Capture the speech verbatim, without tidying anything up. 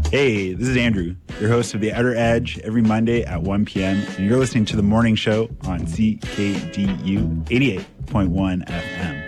Hey, this is Andrew, your host of The Outer Edge, every Monday at one p.m. And you're listening to The Morning Show on C K D U eighty-eight point one F M.